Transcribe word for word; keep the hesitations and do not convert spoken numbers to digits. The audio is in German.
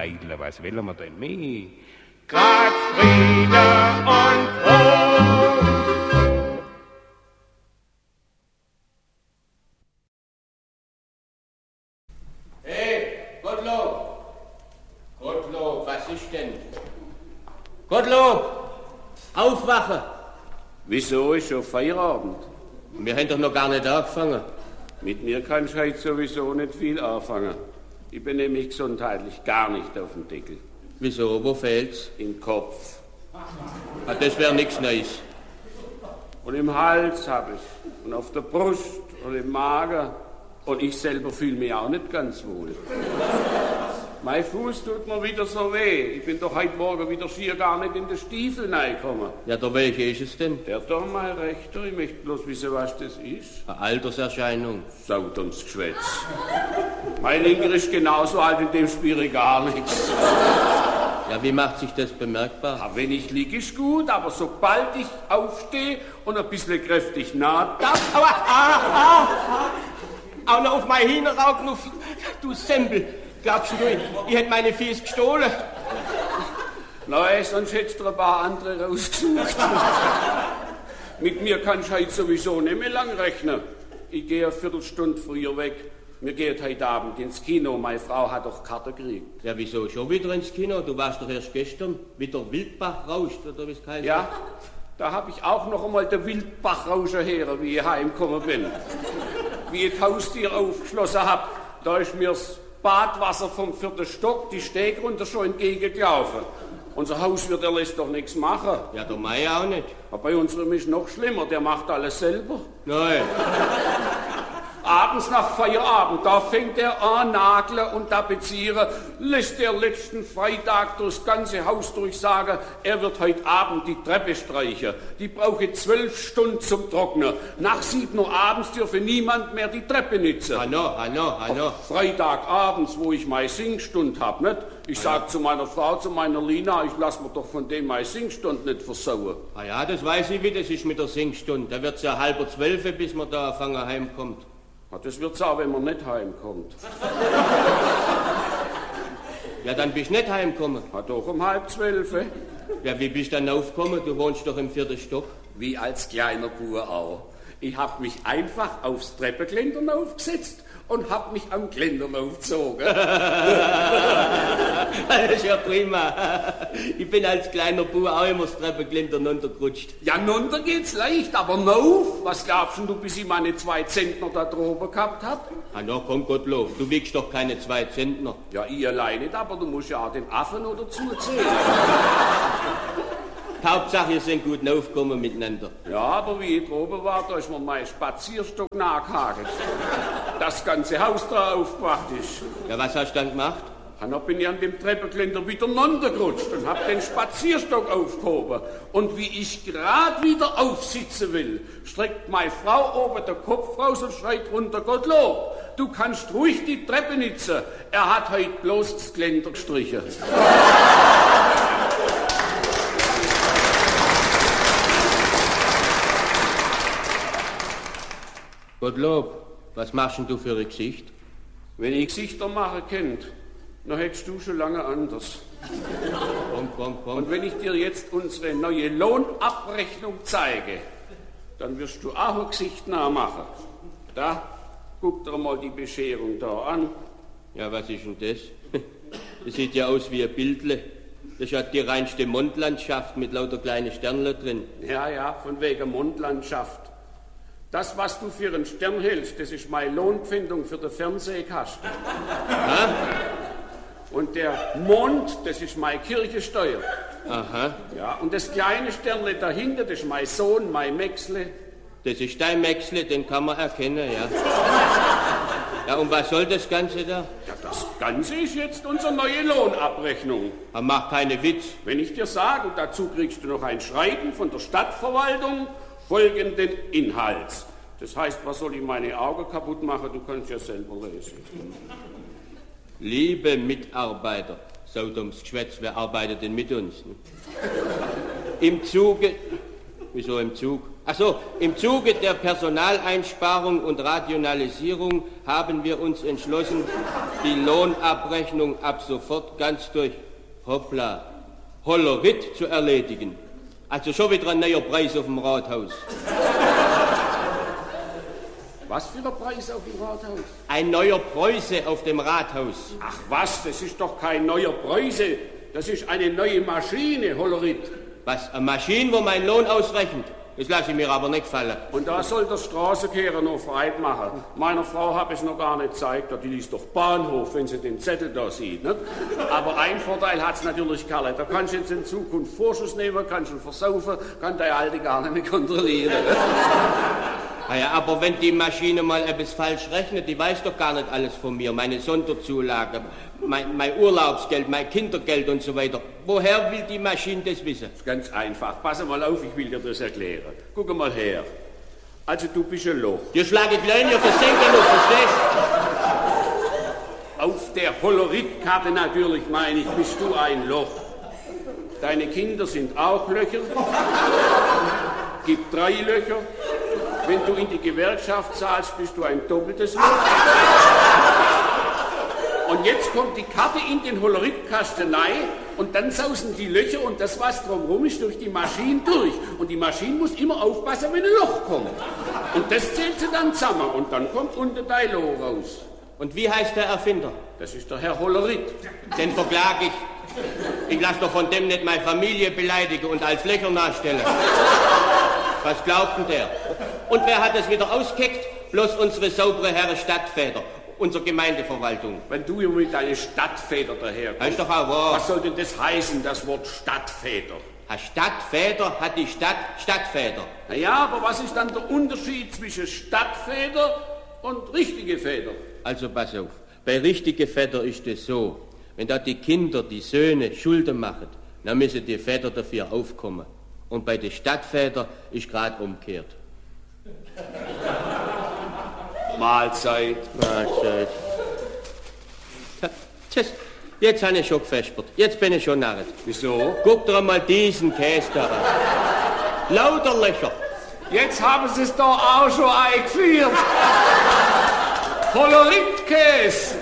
Heidle, was will man denn mehr? Grad Friede und Froh. Hey, Gottlob! Gottlob, was ist denn? Gottlob! Aufwachen! Wieso ist schon Feierabend? Wir haben doch noch gar nicht angefangen. Mit mir kannst du heute sowieso nicht viel anfangen. Ich bin nämlich gesundheitlich gar nicht auf dem Deckel. Wieso? Wo fehlt's? Im Kopf. Ah, das wäre nichts Neues. Und im Hals hab ich. Und auf der Brust und im Magen. Und ich selber fühle mich auch nicht ganz wohl. Mein Fuß tut mir wieder so weh. Ich bin doch heute Morgen wieder schier gar nicht in den Stiefel reingekommen. Ja, der welche ist es denn? Der da mal rechter. Ich möchte bloß wissen, was das ist. Eine Alterserscheinung. Saut ums Geschwätz. Mein Linker ist genauso alt, in dem spüre ich gar nichts. Ja, wie macht sich das bemerkbar? Ja, wenn ich liege, ist gut, aber sobald ich aufstehe und ein bisschen kräftig nah darf... Aua, ah, ah, ah. Auch noch auf mein Hühneraugen, du Sempel. Glaubst du, ich, ich hätte meine Fies gestohlen? Nein, sonst hättest du ein paar andere rausgesucht. Mit mir kannst du heute sowieso nicht mehr lang rechnen. Ich gehe eine Viertelstunde früher weg. Wir gehen heute Abend ins Kino. Meine Frau hat doch Karte gekriegt. Ja, wieso schon wieder ins Kino? Du warst doch erst gestern. Wieder Wildbach rauscht, oder wie es heißt? Ja, da habe ich auch noch einmal den Wildbach rauschen her, wie ich heimgekommen bin. Wie ich das Haustier aufgeschlossen habe, da ist mir das Badwasser vom vierten Stock die Steg runter schon entgegengelaufen. Unser Hauswirt, der lässt doch nichts machen. Ja, der Mai auch nicht. Aber bei unserem ist noch schlimmer, der macht alles selber. Nein. Abends nach Feierabend, da fängt er an, nageln und tapezieren, lässt der letzten Freitag durchs ganze Haus durchsagen, er wird heute Abend die Treppe streichen. Die brauche zwölf Stunden zum Trocknen. Nach sieben Uhr abends dürfe niemand mehr die Treppe nützen. Hanno, Hanno, Hanno. Freitagabends, wo ich meine Singstunde hab, nicht? Ich sag zu meiner Frau, zu meiner Lina, ich lass mir doch von dem meine Singstunde nicht versauen. Ah ja, das weiß ich, wie das ist mit der Singstunde. Da wird's ja halb zwölf, bis man da anfangen heimkommt. Ja, das wird's auch, wenn man nicht heimkommt. Ja, dann bist du nicht heimgekommen. Ja, doch um halb zwölf. Ja, wie bist du dann aufgekommen? Du wohnst doch im vierten Stock. Wie als kleiner Bub auch. Ich hab mich einfach aufs Treppengeländer aufgesetzt und hab mich am Geländer aufgezogen. Das ist ja prima. Ich bin als kleiner Bub auch immer das Treppengeländer runtergerutscht. Ja, runter geht's leicht, aber rauf? Was glaubst du, bis ich meine zwei Zentner da droben gehabt hab? Ah, na komm, Gottlob, du wiegst doch keine zwei Zentner. Ja, ich allein nicht, aber du musst ja auch den Affen noch dazu zählen. Hauptsache, ihr seid gut aufgekommen miteinander. Ja, aber wie ich droben war, da ist mir mein Spazierstock nachgehakt. Das ganze Haus da aufgebracht ist. Ja, was hast du dann gemacht? Und dann bin ich an dem Treppengeländer wieder runtergerutscht und hab den Spazierstock aufgehoben. Und wie ich grad wieder aufsitzen will, streckt meine Frau oben den Kopf raus und schreit runter, Gottlob, du kannst ruhig die Treppe nützen. Er hat heute bloß das Geländer gestrichen. Gottlob, was machst denn du für ein Gesicht? Wenn ich Gesichter machen könnt, dann hättest du schon lange anders. Komm, komm, komm. Und wenn ich dir jetzt unsere neue Lohnabrechnung zeige, dann wirst du auch ein Gesicht nachmachen. Da, guck dir mal die Bescherung da an. Ja, was ist denn das? Das sieht ja aus wie ein Bildle. Das hat die reinste Mondlandschaft mit lauter kleinen Sternle drin. Ja, ja, von wegen Mondlandschaft. Das, was du für einen Stern hältst, das ist meine Lohnpfändung für den Fernsehkasten. Ha? Und der Mond, das ist meine Kirchensteuer. Aha. Ja, und das kleine Sternle dahinter, das ist mein Sohn, mein Mäxle. Das ist dein Mäxle, den kann man erkennen, ja. Ja, und was soll das Ganze da? Ja, das Ganze ist jetzt unsere neue Lohnabrechnung. Aber mach keine Witz. Wenn ich dir sage, und dazu kriegst du noch ein Schreiben von der Stadtverwaltung, folgenden Inhalts. Das heißt, was soll ich meine Augen kaputt machen? Du kannst ja selber lesen. Liebe Mitarbeiter, Saudums Geschwätz, wer arbeitet denn mit uns? Ne? Im Zuge, wieso im Zug? Ach so, im Zuge der Personaleinsparung und Rationalisierung haben wir uns entschlossen, die Lohnabrechnung ab sofort ganz durch Hoppla, Hollerit zu erledigen. Also schon wieder ein neuer Preis auf dem Rathaus. Was für ein Preis auf dem Rathaus? Ein neuer Preuße auf dem Rathaus. Ach was, das ist doch kein neuer Preuße. Das ist eine neue Maschine, Hollerit. Was, eine Maschine, wo mein Lohn ausrechnet? Das lasse ich mir aber nicht gefallen. Und da soll der Straßenkehrer noch freit machen. Meiner Frau habe ich es noch gar nicht gezeigt, die liest doch Bahnhof, wenn sie den Zettel da sieht. Ne? Aber ein Vorteil hat es natürlich, Karle. Da kannst du jetzt in Zukunft Vorschuss nehmen, kannst du versaufen, kann der Alte gar nicht mehr kontrollieren. Ne? Naja, aber wenn die Maschine mal etwas falsch rechnet, die weiß doch gar nicht alles von mir. Meine Sonderzulage, mein, mein Urlaubsgeld, mein Kindergeld und so weiter. Woher will die Maschine das wissen? Das ist ganz einfach. Pass mal auf, ich will dir das erklären. Guck mal her. Also du bist ein Loch. Dir schlage die Löhne auf das Senkerloch, verstehst du? Auf der Holoritkarte natürlich, meine ich, bist du ein Loch. Deine Kinder sind auch Löcher. Gibt drei Löcher. Wenn du in die Gewerkschaft zahlst, bist du ein doppeltes Loch. Und jetzt kommt die Karte in den Holoritkasten rein und dann sausen die Löcher und das, was drumherum ist, durch die Maschine durch. Und die Maschine muss immer aufpassen, wenn ein Loch kommt. Und das zählt sie dann zusammen und dann kommt unter dein Loch raus. Und wie heißt der Erfinder? Das ist der Herr Hollerit. Den verklage ich. Ich lasse doch von dem nicht meine Familie beleidigen und als Löcher nachstellen. Was glaubt denn der? Und wer hat das wieder ausgekickt? Bloß unsere saubere Herren Stadtväter, unsere Gemeindeverwaltung. Wenn du hier mit deinen Stadtväter daherkommst, das ist doch auch wahr. Was soll denn das heißen, das Wort Stadtväter? Ein Stadtväter hat die Stadt Stadtväter. Na ja, aber was ist dann der Unterschied zwischen Stadtväter und richtige Väter? Also pass auf, bei richtige Väter ist es so, wenn da die Kinder, die Söhne Schulden machen, dann müssen die Väter dafür aufkommen. Und bei den Stadtvätern ist gerade umgekehrt. Mahlzeit. Mahlzeit. Tschüss. Jetzt habe ich schon gefespert. Jetzt bin ich schon narret. Wieso? Guck dir mal diesen Käse da an. Lauter Löcher. Jetzt haben sie es doch auch schon eingeführt. Holoritkäse.